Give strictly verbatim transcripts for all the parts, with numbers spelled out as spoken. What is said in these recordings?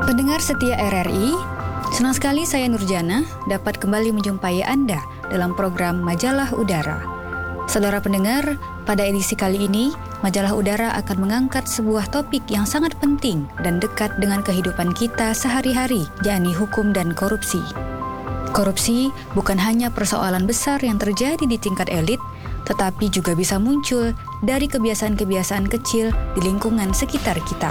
Pendengar setia R R I, senang sekali saya Nurjana dapat kembali menjumpai Anda dalam program Majalah Udara. Saudara pendengar, pada edisi kali ini, Majalah Udara akan mengangkat sebuah topik yang sangat penting dan dekat dengan kehidupan kita sehari-hari, yakni hukum dan korupsi. Korupsi bukan hanya persoalan besar yang terjadi di tingkat elit, tetapi juga bisa muncul dari kebiasaan-kebiasaan kecil di lingkungan sekitar kita.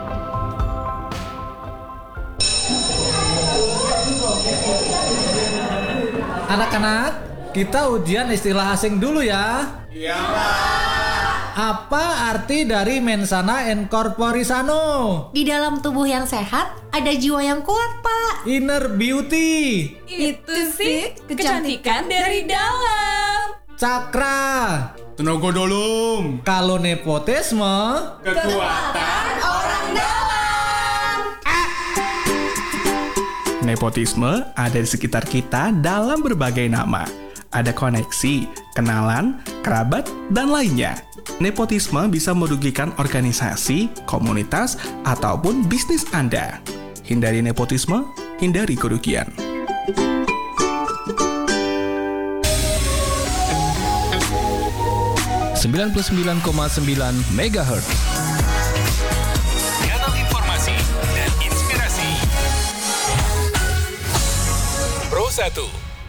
Anak-anak, kita ujian istilah asing dulu ya. Iya, Pak. Apa arti dari mensana in corpore sano? Di dalam tubuh yang sehat, ada jiwa yang kuat, Pak. Inner beauty. Itu sih kecantikan dari dalam. Cakra. Tenaga dalam. Kalau nepotisme, Kekuatan orang dalam. Nepotisme ada di sekitar kita dalam berbagai nama. Ada koneksi, kenalan, kerabat, dan lainnya. Nepotisme bisa merugikan organisasi, komunitas, ataupun bisnis Anda. Hindari nepotisme, hindari kerugian. sembilan puluh sembilan koma sembilan megahertz. Kanal informasi dan inspirasi. Pro satu.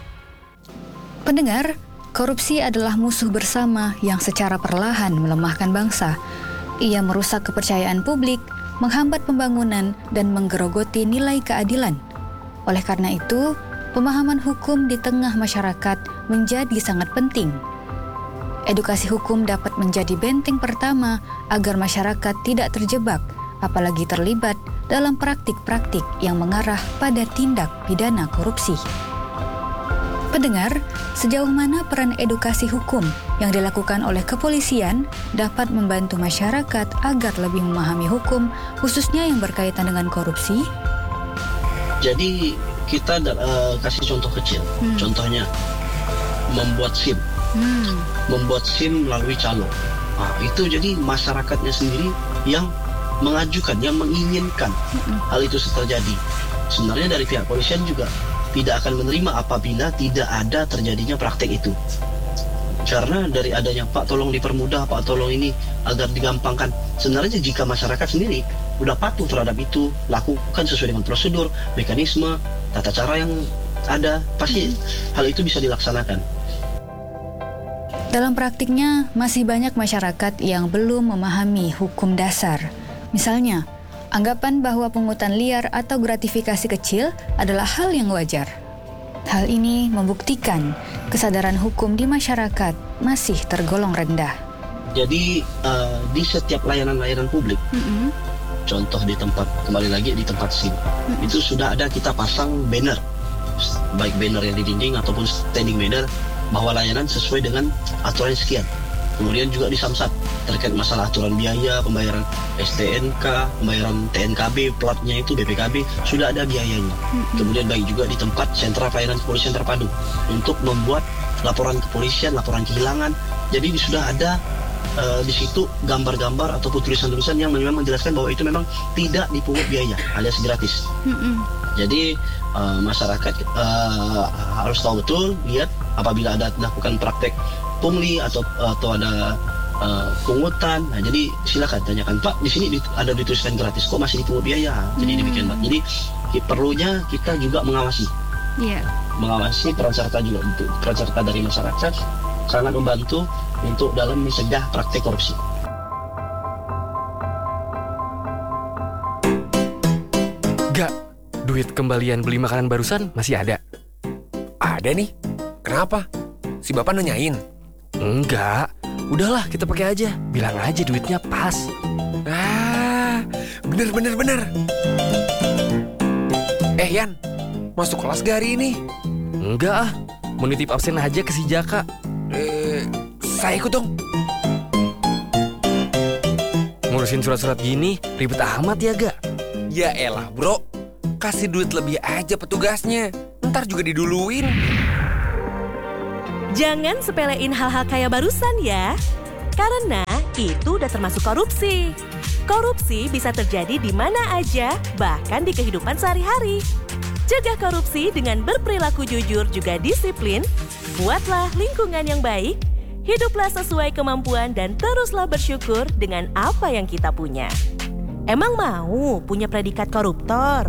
Pendengar, korupsi adalah musuh bersama yang secara perlahan melemahkan bangsa. Ia merusak kepercayaan publik, menghambat pembangunan, dan menggerogoti nilai keadilan. Oleh karena itu, pemahaman hukum di tengah masyarakat menjadi sangat penting. Edukasi hukum dapat menjadi benteng pertama agar masyarakat tidak terjebak, apalagi terlibat dalam praktik-praktik yang mengarah pada tindak pidana korupsi. Pendengar, sejauh mana peran edukasi hukum yang dilakukan oleh kepolisian dapat membantu masyarakat agar lebih memahami hukum, khususnya yang berkaitan dengan korupsi? Jadi kita uh, kasih contoh kecil, hmm. contohnya membuat SIM. Hmm. Membuat SIM melalui calo. Nah, itu jadi masyarakatnya sendiri yang mengajukan, yang menginginkan hmm. hal itu terjadi. Sebenarnya dari pihak polisian juga tidak akan menerima apabila tidak ada terjadinya praktek itu. Karena dari adanya Pak tolong dipermudah, Pak tolong ini agar digampangkan. Sebenarnya jika masyarakat sendiri sudah patuh terhadap itu, lakukan sesuai dengan prosedur, mekanisme, tata cara yang ada, pasti hmm. hal itu bisa dilaksanakan. Dalam praktiknya, masih banyak masyarakat yang belum memahami hukum dasar. Misalnya, anggapan bahwa pungutan liar atau gratifikasi kecil adalah hal yang wajar. Hal ini membuktikan kesadaran hukum di masyarakat masih tergolong rendah. Jadi, uh, di setiap layanan-layanan publik, mm-hmm. contoh di tempat, kembali lagi di tempat SIM, mm-hmm. itu sudah ada kita pasang banner, baik banner yang di dinding ataupun standing banner, bahwa layanan sesuai dengan aturan sekian. Kemudian juga di Samsat terkait masalah aturan biaya, pembayaran S T N K, pembayaran T N K B, platnya itu B P K B, sudah ada biayanya. Mm-hmm. Kemudian baik juga di tempat sentra pelayanan kepolisian terpadu untuk membuat laporan kepolisian, laporan kehilangan. Jadi sudah ada uh, di situ gambar-gambar ataupun tulisan-tulisan yang memang menjelaskan bahwa itu memang tidak dipungut biaya, alias gratis. Mm-hmm. Jadi uh, masyarakat uh, harus tahu betul, lihat apabila ada dilakukan praktek pungli atau atau ada uh, pungutan. Nah, jadi silakan tanyakan, Pak, di sini ada dituliskan gratis, kok masih dipungut biaya? Jadi hmm. demikian, Pak. Jadi perlunya kita juga mengawasi, yeah. mengawasi peran serta juga untuk peran serta dari masyarakat sangat membantu untuk dalam mencegah praktek korupsi. Gak, duit kembalian beli makanan barusan masih ada? Ada nih. Kenapa? Si Bapak nanyain? Enggak, udahlah kita pakai aja. Bilang aja duitnya pas. Ah, bener bener bener. Eh Yan, masuk kelas gak hari ini? Enggak ah, mau nitip absen aja ke si Jaka. Eh, saya ikut dong. Ngurusin surat-surat gini ribet amat ya gak? Ya elah bro, kasih duit lebih aja petugasnya. Ntar juga diduluin. Jangan sepelein hal-hal kayak barusan ya, karena itu udah termasuk korupsi. Korupsi bisa terjadi di mana aja, bahkan di kehidupan sehari-hari. Cegah korupsi dengan berperilaku jujur juga disiplin, buatlah lingkungan yang baik, hiduplah sesuai kemampuan dan teruslah bersyukur dengan apa yang kita punya. Emang mau punya predikat koruptor?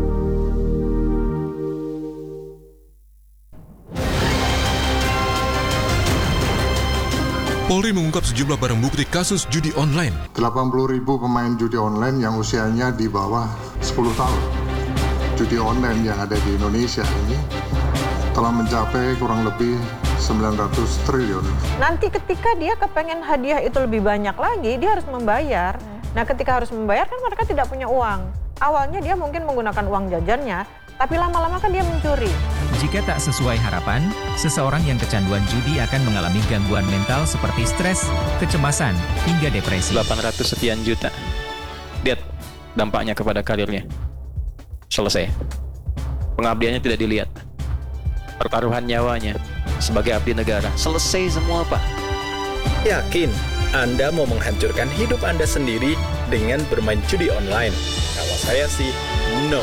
Polri mengungkap sejumlah barang bukti kasus judi online. delapan puluh ribu pemain judi online yang usianya di bawah sepuluh tahun. Judi online yang ada di Indonesia ini telah mencapai kurang lebih sembilan ratus triliun. Nanti ketika dia kepengen hadiah itu lebih banyak lagi, dia harus membayar. Nah, ketika harus membayar kan mereka tidak punya uang. Awalnya dia mungkin menggunakan uang jajannya, tapi lama-lama kan dia mencuri. Jika tak sesuai harapan, seseorang yang kecanduan judi akan mengalami gangguan mental seperti stres, kecemasan, hingga depresi. delapan ratus sekian juta. Lihat dampaknya kepada karirnya. Selesai. Pengabdiannya tidak dilihat. Pertaruhan nyawanya sebagai abdi negara. Selesai semua, Pak. Yakin Anda mau menghancurkan hidup Anda sendiri dengan bermain judi online? Kalau saya sih, no.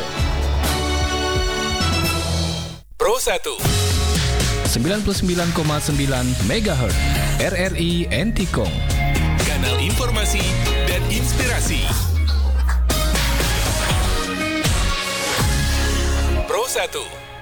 Pro satu sembilan puluh sembilan koma sembilan Megahertz R R I Entikong, kanal informasi dan inspirasi. Pro satu.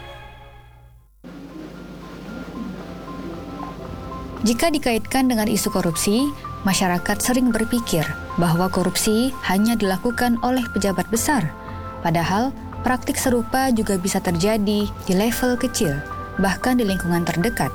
Jika dikaitkan dengan isu korupsi, masyarakat sering berpikir bahwa korupsi hanya dilakukan oleh pejabat besar. Padahal, praktik serupa juga bisa terjadi di level kecil, bahkan di lingkungan terdekat.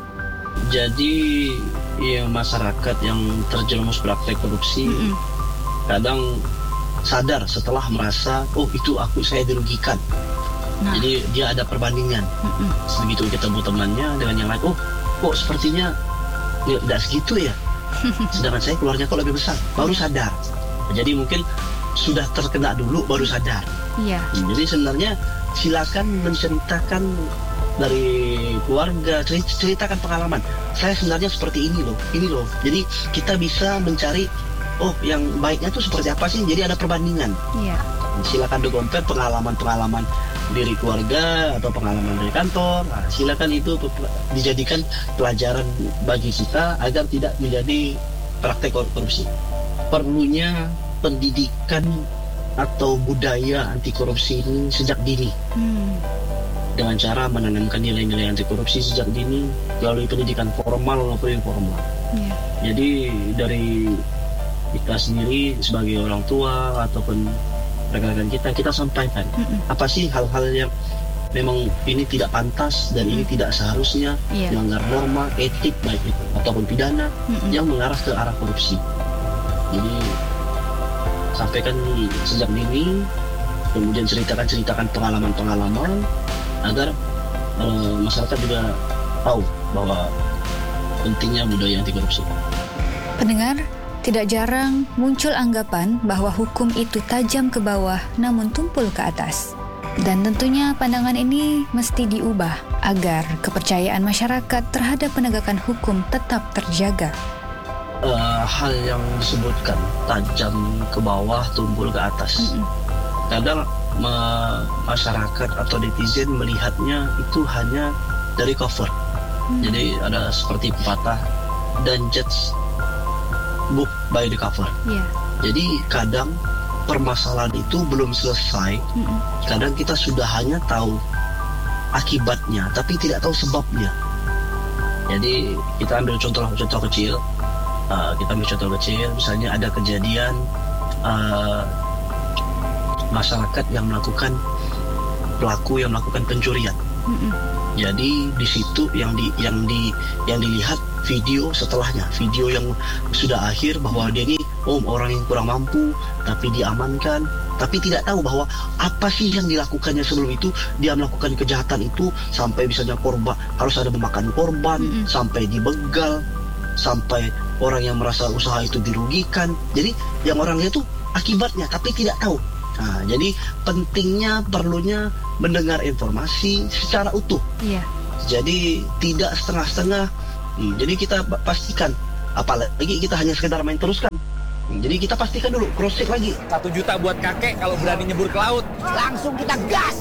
Jadi, ya, masyarakat yang terjerumus praktik korupsi mm-hmm. kadang sadar setelah merasa, oh itu aku saya dirugikan. Nah. Jadi dia ada perbandingan. Mm-hmm. Segitu ketemu temannya dengan yang lain, oh kok sepertinya ya, tidak segitu ya. Sedangkan saya keluarnya kok lebih besar, baru sadar. Jadi mungkin sudah terkena dulu baru sadar. Iya. Jadi sebenarnya silakan menceritakan dari keluarga, ceritakan pengalaman. Saya sebenarnya seperti ini loh, ini loh. Jadi kita bisa mencari, oh yang baiknya tuh seperti apa sih? Jadi ada perbandingan. Iya. Silakan di-compare pengalaman-pengalaman dari keluarga atau pengalaman dari kantor. Nah, silakan itu dijadikan pelajaran bagi kita agar tidak menjadi praktek korupsi. Perlunya pendidikan atau budaya anti korupsi ini sejak dini. Hmm. Dengan cara menanamkan nilai-nilai anti korupsi sejak dini melalui pendidikan formal maupun informal. Yeah. Jadi dari kita sendiri sebagai orang tua ataupun rekan-rekan kita, kita sampaikan mm-mm. apa sih hal-hal yang memang ini tidak pantas dan mm-mm. ini tidak seharusnya yeah. melanggar norma etik baik itu ataupun pidana mm-mm. yang mengarah ke arah korupsi. Jadi sampaikan sejak dini, kemudian ceritakan-ceritakan pengalaman-pengalaman agar uh, masyarakat juga tahu bahwa pentingnya budaya anti korupsi. Pendengar, tidak jarang muncul anggapan bahwa hukum itu tajam ke bawah namun tumpul ke atas. Dan tentunya pandangan ini mesti diubah agar kepercayaan masyarakat terhadap penegakan hukum tetap terjaga. Uh, hal yang disebutkan tajam ke bawah, tumpul ke atas. Mm-hmm. Kadang ma- masyarakat atau netizen melihatnya itu hanya dari cover. Mm-hmm. Jadi ada seperti pepatah, don't judge book by the cover. Yeah. Jadi kadang permasalahan itu belum selesai. Mm-hmm. Kadang kita sudah hanya tahu akibatnya, tapi tidak tahu sebabnya. Jadi kita ambil contoh-contoh kecil. Uh, kita ambil contoh kecil, misalnya ada kejadian uh, masyarakat yang melakukan pelaku yang melakukan pencurian. Mm-hmm. Jadi di situ yang di yang di yang dilihat video setelahnya, video yang sudah akhir bahwa dia ini oh orang yang kurang mampu tapi diamankan, tapi tidak tahu bahwa apa sih yang dilakukannya sebelum itu. Dia melakukan kejahatan itu sampai misalnya korban harus ada memakan korban, mm-hmm. sampai dibegal, sampai orang yang merasa usaha itu dirugikan. Jadi yang orang lihat tuh akibatnya tapi tidak tahu. Nah, jadi pentingnya perlunya mendengar informasi secara utuh. Iya. Jadi tidak setengah-setengah. Hmm, jadi kita pastikan, apalagi kita hanya sekedar main teruskan. Jadi kita pastikan dulu, cross check lagi. Satu juta buat kakek kalau berani nyebur ke laut. Langsung kita gas.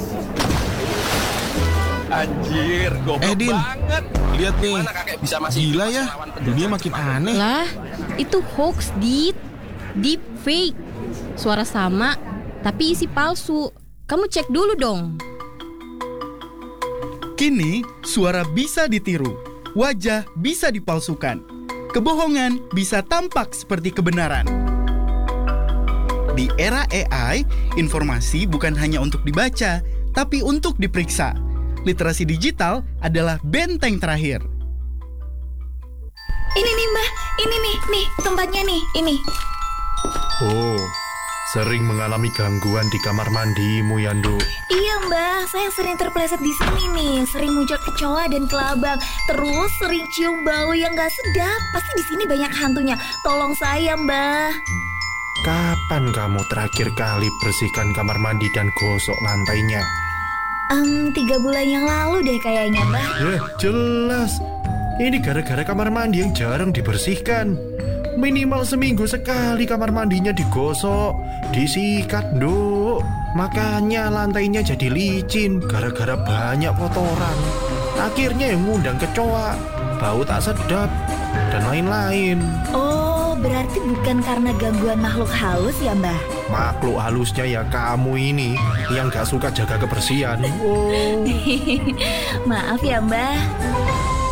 Anjir, goblok Eh, Din. banget. Lihat nih, Gimana kakek bisa masih gila ya, dunia makin aneh. Lah, itu hoax, Dit. Deep fake. Suara sama, tapi isi palsu. Kamu cek dulu dong. Kini, suara bisa ditiru, wajah bisa dipalsukan, kebohongan bisa tampak seperti kebenaran. Di era A I, informasi bukan hanya untuk dibaca, tapi untuk diperiksa. Literasi digital adalah benteng terakhir. Ini nih Mbah, ini nih, nih tempatnya nih, ini. Oh, sering mengalami gangguan di kamar mandimu ya, Nduk? Iya Mbah, saya sering terpeleset di sini nih, sering muncul kecoa dan kelabang, terus sering cium bau yang gak sedap. Pasti di sini banyak hantunya. Tolong saya Mbah. Kapan kamu terakhir kali bersihkan kamar mandi dan gosok lantainya? Um, tiga bulan yang lalu deh kayaknya Mbah. Ya, jelas. Ini gara-gara kamar mandi yang jarang dibersihkan. Minimal seminggu sekali kamar mandinya digosok, disikat, Nduk. Makanya lantainya jadi licin gara-gara banyak kotoran. Akhirnya yang ngundang kecoa, bau tak sedap, dan lain-lain. Oh, berarti bukan karena gangguan makhluk halus ya Mbah? Makhluk halusnya ya kamu ini yang gak suka jaga kebersihan. Oh. Maaf ya Mbah.